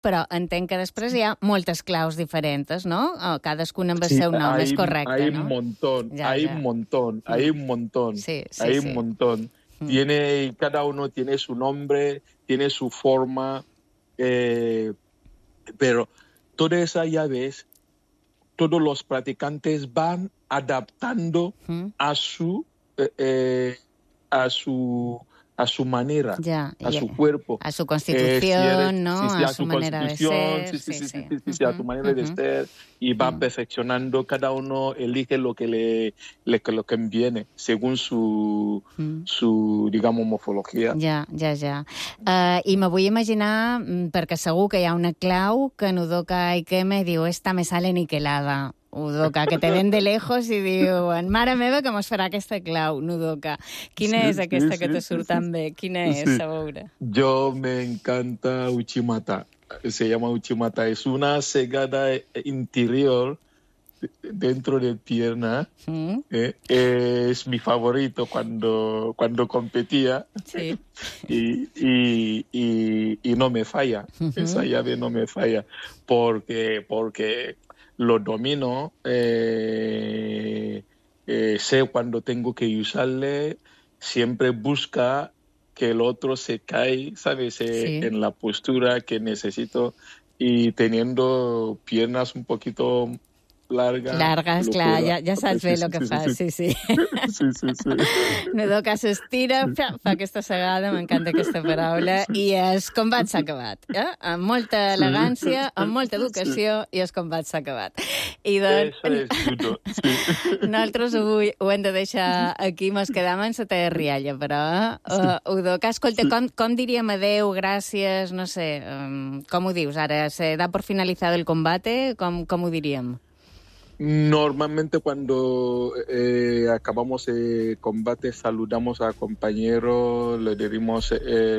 però entenc que després hi ha moltes claus diferents, no? Cadascuna amb el seu nom, és correcte, hay ¿no? un montón, hay un montón, hay un montón, sí, hay un montón. Cada uno tiene su nombre, tiene su forma, pero todas esas llaves, todos los practicantes van adaptando a su manera, a su cuerpo. A su constitución, ¿no? Sí, a su manera de ser. Sí, a su manera de ser. Y va perfeccionando, cada uno elige lo que le conviene, según su digamos, morfologia. Ja. I me vull imaginar, perquè segur que hi ha una clau que Udoka Ikeme diu, esta me sale niquelada. Udoka, que te ven de lejos i diuen, mare meva, que mos farà aquesta clau, Udoka. Quina és aquesta que te surt tan bé? Quina és, a veure? Yo me encanta Uchimata. Se llama Uchimata. Es una cegada interior dentro de pierna. Es mi favorito cuando competía. Sí. Y no me falla. Esa llave no me falla. Porque lo domino, sé cuando tengo que usarle, siempre busca que el otro se cae, ¿sabes? En la postura que necesito, y teniendo piernas un poquito largas, clar, ja saps bé el que fas, sí. Udoka s'estira, fa aquesta segada, m'encanta aquesta paraula, i el combat s'ha acabat. Amb molta elegància, amb molta educació, i el combat s'ha acabat. I doncs, nosaltres avui ho hem de deixar aquí, mos quedam en la teva rialla, però, Udoka, escolta, com diríem adeu, gràcies, no sé, com ho dius ara? ¿Se da por finalizado el combate? Com ho diríem? Normalmente cuando acabamos el combate saludamos al compañero, lo diremos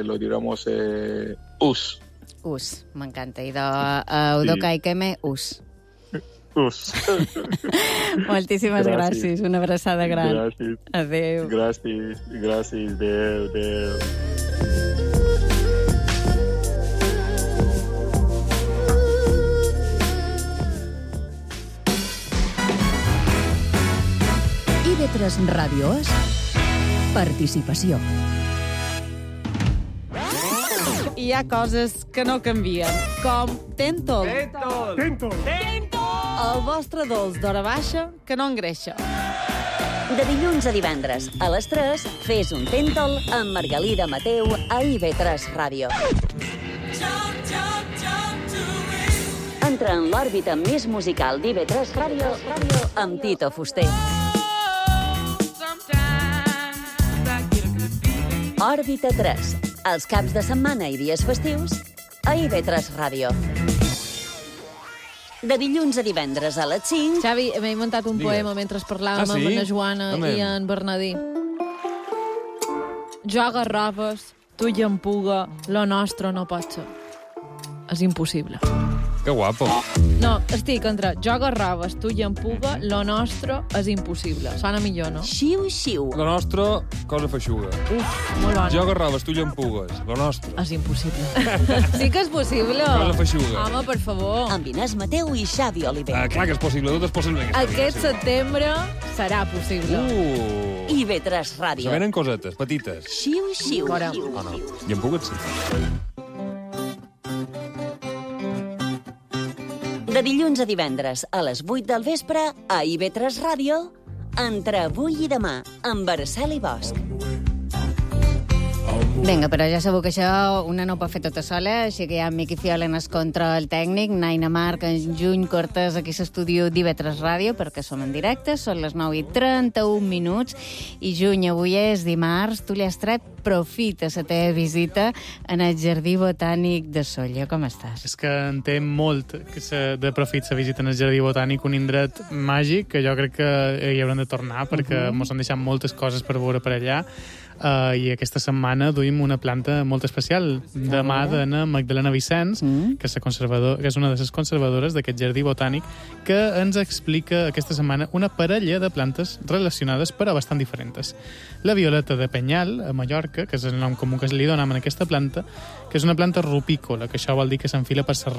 us. Us, m'encanta. I Udoka Ikeme, us. Us. Moltíssimes gràcies. Una abraçada gran. Gràcies. Adéu. Gràcies. Adéu. IB3 Ràdio és participació. Hi ha coses que no canvien, com Tentol. El vostre dolç d'hora baixa que no engreixa. De dilluns a divendres, a les 3, fes un Tentol amb Margalida Mateu a IB3 Ràdio. Entra en l'òrbita més musical d'IB3 Ràdio amb Tito Fuster. Òrbita 3, els caps de setmana i dies festius, a IB3 Ràdio. De dilluns a divendres a les 5... Xavi, m'he muntat un poema mentre parlàvem amb la Joana i en Bernadí. Jo agarraves, tu i empuga, lo nostre no pot ser. És impossible. Que guapo. No, estic entre jo agarraves, tu i empuga, lo nostre és impossible. Sona millor, no? Xiu. Lo nostre, cosa feixuga. Uf, molt bona. Jo agarraves, tu i empugues. Lo nostre. És impossible. Sí que és possible. Cosa feixuga. Home, per favor. Amb Inés Mateu i Xavi Oliver. Clar que és possible, tot és possible. Aquest setembre serà possible. IB3 Ràdio. Se venen cosetes, petites. Xiu. Fora. O no? I empugues, sí. De dilluns a divendres, a les 8 del vespre, a IB3 Ràdio, entre avui i demà, amb Araceli Bosch. Vinga, però ja sabeu que això una no ho pot fer tota sola, així que hi ha Miqui Fiola en el control tècnic, Naina Marc, en Juny Cortés aquí a l'estudi d'IB3 Ràdio, perquè som en directe, són les 9:31, i Juny, avui és dimarts, tu li has tret profit a la teva visita en el Jardí Botànic de Sóller. Com estàs? És que en té molt de profit la visita en el Jardí Botànic, un indret màgic que jo crec que hi haurem de tornar, perquè mos han deixat moltes coses per veure per allà. I aquesta setmana duim una planta molt especial de mà d'Anna Magdalena Vicenç, que és una de les conservadores d'aquest jardí botànic, que ens explica aquesta setmana una parella de plantes relacionades però bastant diferents. La violeta de Penyal, a Mallorca, que és el nom comú que li donem a aquesta planta, que és una planta rupícola, que això vol dir que s'enfila per les